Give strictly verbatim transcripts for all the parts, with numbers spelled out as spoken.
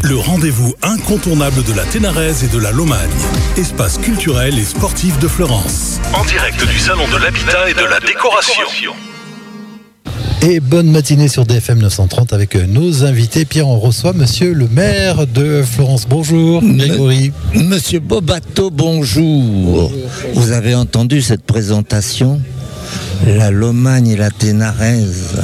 le rendez-vous incontournable de la Ténaraise et de la Lomagne. Espace culturel et sportif de Fleurance. En direct du Salon de l'Habitat et de la Décoration. Et bonne matinée sur D F M neuf cent trente avec nos invités. Pierre, on reçoit monsieur le maire de Fleurance. Bonjour, Grégory. Monsieur Bobato, bonjour. bonjour. Vous avez entendu cette présentation ? La Lomagne et la Ténaraise.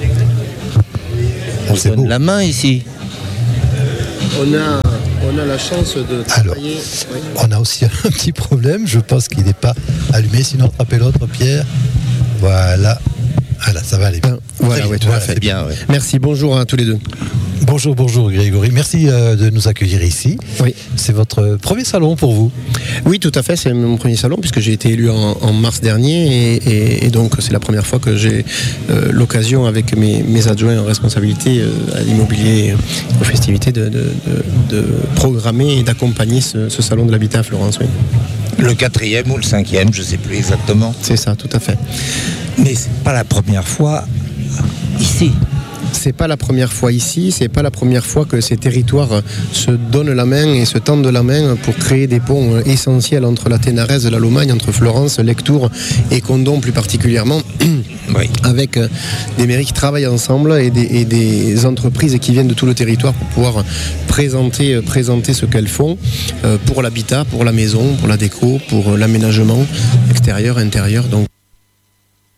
On se donne la main ici. On a, on a la chance de travailler. Alors, oui. On a aussi un petit problème. Je pense qu'il n'est pas allumé. Sinon, attrapez l'autre, Pierre. Voilà. Voilà, ça va aller bien. Voilà, oui, tout voilà, à fait. Bien, ouais. Merci, bonjour à tous les deux. Bonjour, bonjour Grégory. Merci euh, de nous accueillir ici. Oui. C'est votre premier salon pour vous ? Oui, tout à fait. C'est mon premier salon puisque j'ai été élu en, en mars dernier et, et, et donc c'est la première fois que j'ai euh, l'occasion avec mes, mes adjoints en responsabilité euh, à l'immobilier, aux festivités, de, de, de, de programmer et d'accompagner ce, ce salon de l'habitat à Fleurance. Oui. Le quatrième ou le cinquième, je ne sais plus exactement. C'est ça, tout à fait. Mais c'est pas la première fois ici. C'est pas la première fois ici, c'est pas la première fois que ces territoires se donnent la main et se tendent la main pour créer des ponts essentiels entre la Ténaraise et la Lomagne, entre Fleurance, Lectoure et Condom plus particulièrement, oui. Avec des mairies qui travaillent ensemble et des, et des entreprises qui viennent de tout le territoire pour pouvoir présenter, présenter ce qu'elles font pour l'habitat, pour la maison, pour la déco, pour l'aménagement extérieur, intérieur. Donc